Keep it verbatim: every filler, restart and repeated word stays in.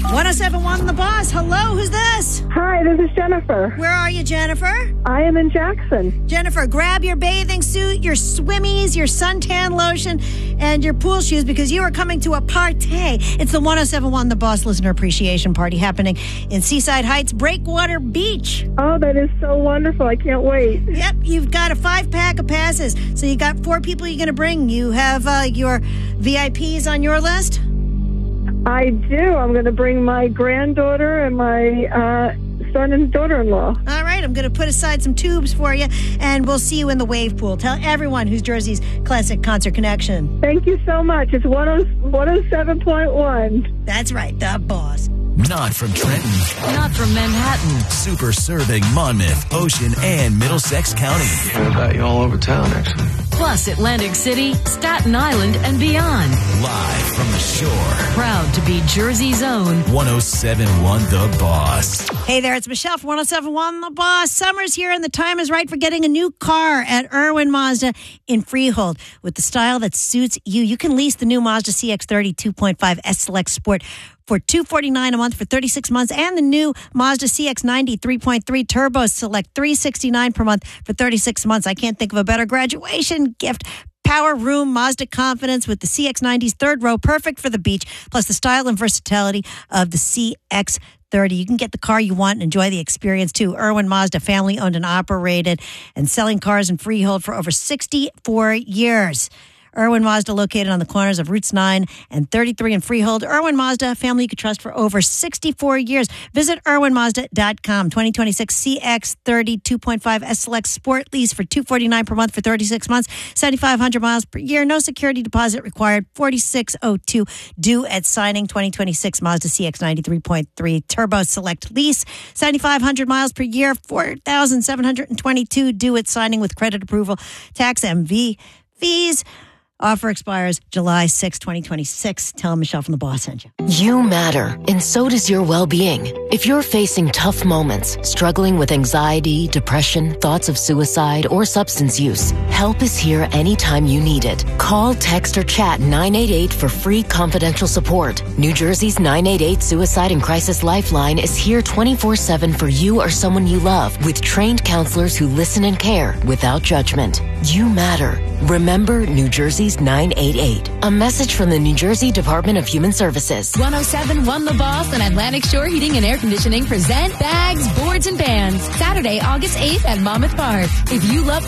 one oh seven point one The Boss. Hello, who's this? Hi, this is Jennifer. Where are you, Jennifer? I am in Jackson. Jennifer, grab your bathing suit, your swimmies, your suntan lotion, and your pool shoes because you are coming to a party. It's the one oh seven point one The Boss Listener Appreciation Party happening in Seaside Heights, Breakwater Beach. Oh, that is so wonderful. I can't wait. Yep, you've got a five-pack of passes. So you got four people you're going to bring. You have uh, your V I Ps on your list? I do. I'm going to bring my granddaughter and my uh, son and daughter-in-law. All right, I'm going to put aside some tubes for you, and we'll see you in the wave pool. Tell everyone who's Jersey's Classic Concert Connection. Thank you so much. It's one oh seven point one. That's right, The Boss. Not from Trenton. Not from Manhattan. Super serving Monmouth, Ocean, and Middlesex County. I got you all over town, actually. Plus Atlantic City, Staten Island, and beyond. Live from the shore. Proud to be Jersey's own one oh seven point one The Boss. Hey there, it's Michelle from one oh seven point one The Boss. Summer's here and the time is right for getting a new car at Irwin Mazda in Freehold. With the style that suits you, you can lease the new Mazda C X thirty two point five S Select Sport for two hundred forty-nine dollars a month for thirty-six months, and the new Mazda C X ninety three point three Turbo Select three hundred sixty-nine dollars per month for thirty-six months. I can't think of a better graduation gift. Power room, Mazda confidence with the C X ninety's third row, perfect for the beach, plus the style and versatility of the C X thirty. You can get the car you want and enjoy the experience too. Irwin Mazda, family owned and operated, and selling cars in Freehold for over sixty-four years. Irwin Mazda, located on the corners of Routes nine and thirty-three in Freehold. Irwin Mazda, family you could trust for over sixty-four years. Visit irwin mazda dot com. twenty twenty-six C X thirty two point five S Select Sport lease for two hundred forty-nine dollars per month for thirty-six months. seventy-five hundred miles per year. No security deposit required. forty-six oh two due at signing. twenty twenty-six Mazda C X ninety three point three Turbo Select lease. seventy-five hundred miles per year. four thousand seven hundred twenty-two due at signing with credit approval. Tax M V fees. Offer expires July sixth, twenty twenty-six. Tell Michelle from The Boss sent you. You matter, and so does your well-being. If you're facing tough moments, struggling with anxiety, depression, thoughts of suicide, or substance use, help is here anytime you need it. Call, text, or chat nine eight eight for free confidential support. New Jersey's nine eight eight Suicide and Crisis Lifeline is here twenty-four seven for you or someone you love, with trained counselors who listen and care without judgment. You matter. Remember New Jersey's nine eight eight. A message from the New Jersey Department of Human Services. one oh seven point one The Boss and Atlantic Shore Heating and Air Conditioning present Bags, Boards, and Bands. Saturday, August eighth at Monmouth Park. If you love